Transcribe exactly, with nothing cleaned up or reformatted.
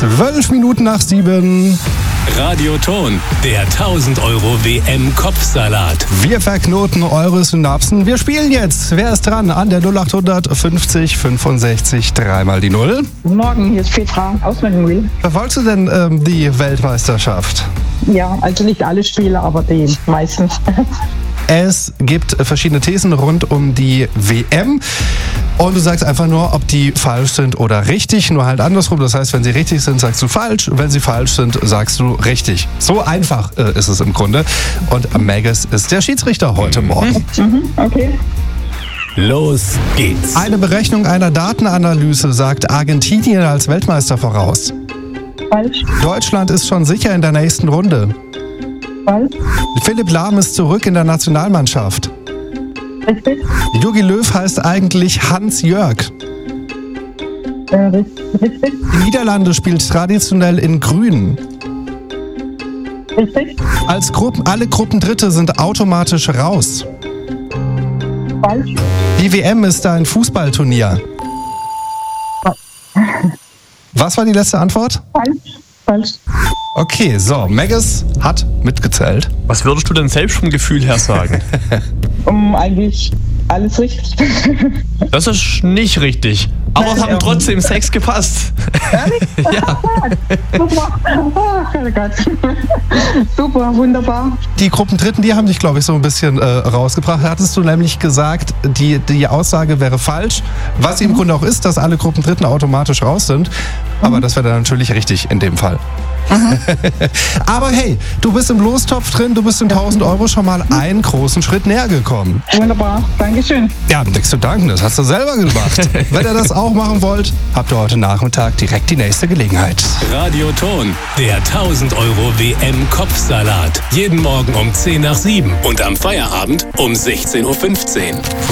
Zwölf Minuten nach sieben. Radioton, der tausend Euro W M-Kopfsalat. Wir verknoten eure Synapsen. Wir spielen jetzt. Wer ist dran? An der null acht fünfzig fünfundsechzig, dreimal die Null. Guten Morgen, hier ist Petra aus Mönckenwil. Verfolgst du denn ähm, die Weltmeisterschaft? Ja, also nicht alle Spiele, aber die meisten. Es gibt verschiedene Thesen rund um die W M und du sagst einfach nur, ob die falsch sind oder richtig, nur halt andersrum. Das heißt, wenn sie richtig sind, sagst du falsch, wenn sie falsch sind, sagst du richtig. So einfach äh, ist es im Grunde. Und Magus ist der Schiedsrichter heute Morgen. Mhm, okay. Los geht's. Eine Berechnung einer Datenanalyse sagt Argentinien als Weltmeister voraus. Falsch. Deutschland ist schon sicher in der nächsten Runde. Falsch. Philipp Lahm ist zurück in der Nationalmannschaft. Richtig. Jogi Löw heißt eigentlich Hans-Jörg. Äh, richtig. Die Niederlande spielt traditionell in Grün. Richtig. Als Gruppen, alle Gruppendritte sind automatisch raus. Falsch. Die W M ist ein Fußballturnier. Was war die letzte Antwort? Falsch. Falsch. Okay, so, Magus hat mitgezählt. Was würdest du denn selbst vom Gefühl her sagen? Um, eigentlich alles richtig. Das ist nicht richtig. Aber es haben trotzdem sechs gepasst. Ehrlich? Ja. Super. Oh Gott. Super, wunderbar. Die Gruppendritten, die haben dich, glaube ich, so ein bisschen äh, rausgebracht. Hattest du nämlich gesagt, die, die Aussage wäre falsch. Was sie im Grunde auch ist, dass alle Gruppendritten automatisch raus sind. Aber das wäre dann natürlich richtig in dem Fall. Aber hey, du bist im Lostopf drin, du bist in tausend Euro schon mal einen großen Schritt näher gekommen. Wunderbar. Dankeschön. Ja, nichts zu danken, das hast du selber gemacht. Wenn ihr das auch machen wollt, habt ihr heute Nachmittag direkt die nächste Gelegenheit. Radioton, der tausend Euro W M-Kopfsalat. Jeden Morgen um zehn nach sieben und am Feierabend um sechzehn Uhr fünfzehn.